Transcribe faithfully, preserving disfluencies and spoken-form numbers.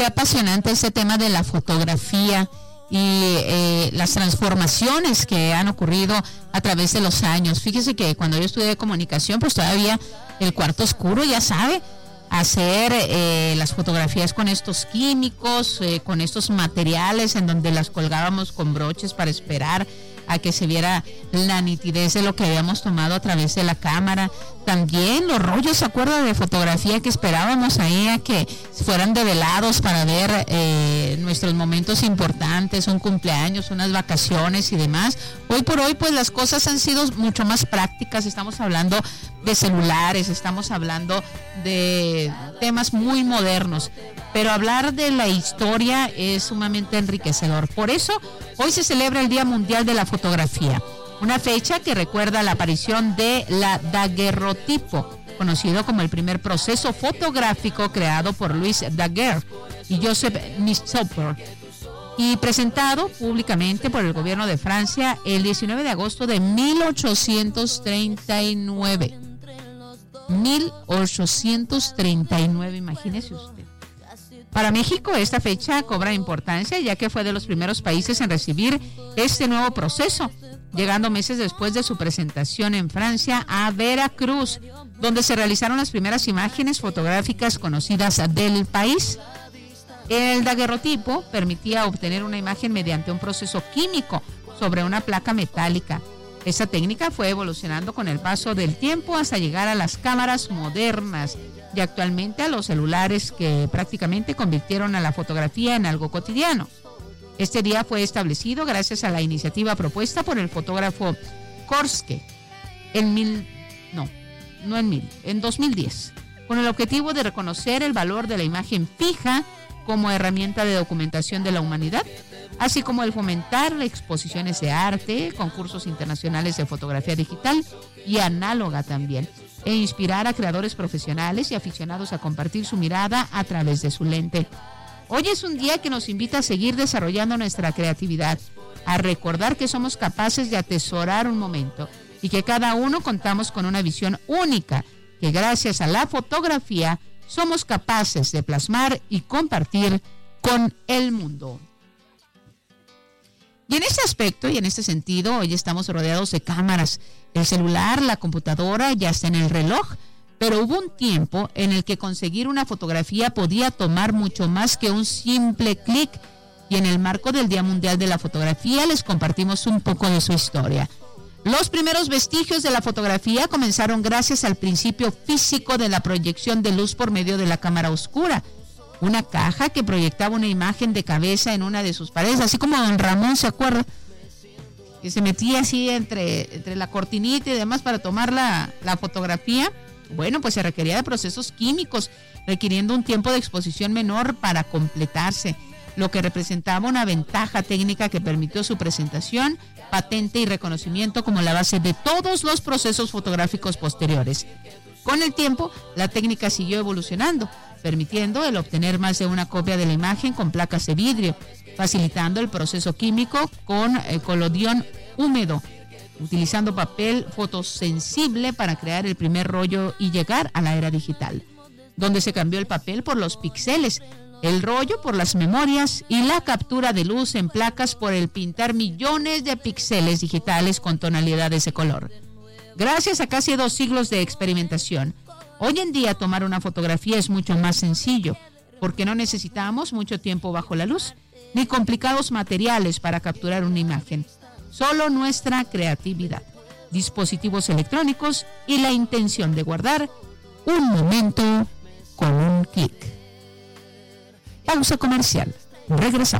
apasionante este tema de la fotografía y eh, las transformaciones que han ocurrido a través de los años. Fíjese que cuando yo estudié comunicación, pues todavía el cuarto oscuro, ya sabe, hacer eh, las fotografías con estos químicos, eh, con estos materiales en donde las colgábamos con broches para esperar a que se viera la nitidez de lo que habíamos tomado a través de la cámara. También los rollos, ¿se acuerda de fotografía que esperábamos ahí a que fueran develados para ver eh, nuestros momentos importantes, un cumpleaños, unas vacaciones y demás? Hoy por hoy, pues las cosas han sido mucho más prácticas. Estamos hablando de celulares, estamos hablando de temas muy modernos, pero hablar de la historia es sumamente enriquecedor. Por eso, hoy se celebra el Día Mundial de la Fotografía, una fecha que recuerda la aparición de la daguerrotipo, conocido como el primer proceso fotográfico creado por Louis Daguerre y Joseph Nitzauer, y presentado públicamente por el gobierno de Francia el diecinueve de agosto de mil ochocientos treinta y nueve. mil ochocientos treinta y nueve, imagínese usted. Para México esta fecha cobra importancia, ya que fue de los primeros países en recibir este nuevo proceso, llegando meses después de su presentación en Francia a Veracruz, donde se realizaron las primeras imágenes fotográficas conocidas del país. El daguerrotipo permitía obtener una imagen mediante un proceso químico sobre una placa metálica. Esta técnica fue evolucionando con el paso del tiempo hasta llegar a las cámaras modernas y actualmente a los celulares, que prácticamente convirtieron a la fotografía en algo cotidiano. Este día fue establecido gracias a la iniciativa propuesta por el fotógrafo Korske en mil, no, no en mil, en dos mil diez, con el objetivo de reconocer el valor de la imagen fija como herramienta de documentación de la humanidad, así como el fomentar exposiciones de arte, concursos internacionales de fotografía digital y análoga también, e inspirar a creadores profesionales y aficionados a compartir su mirada a través de su lente. Hoy es un día que nos invita a seguir desarrollando nuestra creatividad, a recordar que somos capaces de atesorar un momento y que cada uno contamos con una visión única, que gracias a la fotografía somos capaces de plasmar y compartir con el mundo. Y en este aspecto y en este sentido, hoy estamos rodeados de cámaras. El celular, la computadora, ya está en el reloj, pero hubo un tiempo en el que conseguir una fotografía podía tomar mucho más que un simple clic, y en el marco del Día Mundial de la Fotografía les compartimos un poco de su historia. Los primeros vestigios de la fotografía comenzaron gracias al principio físico de la proyección de luz por medio de la cámara oscura, una caja que proyectaba una imagen de cabeza en una de sus paredes, así como don Ramón, ¿se acuerda? Que se metía así entre, entre la cortinita y demás para tomar la, la fotografía. Bueno, pues se requería de procesos químicos, requiriendo un tiempo de exposición menor para completarse, lo que representaba una ventaja técnica que permitió su presentación, patente y reconocimiento como la base de todos los procesos fotográficos posteriores. Con el tiempo, la técnica siguió evolucionando, permitiendo el obtener más de una copia de la imagen con placas de vidrio, facilitando el proceso químico con el colodión húmedo, utilizando papel fotosensible para crear el primer rollo y llegar a la era digital, donde se cambió el papel por los píxeles, el rollo por las memorias y la captura de luz en placas por el pintar millones de píxeles digitales con tonalidades de color. Gracias a casi dos siglos de experimentación, hoy en día tomar una fotografía es mucho más sencillo, porque no necesitamos mucho tiempo bajo la luz, ni complicados materiales para capturar una imagen. Solo nuestra creatividad, dispositivos electrónicos y la intención de guardar un momento con un clic. Pausa comercial. Regresamos.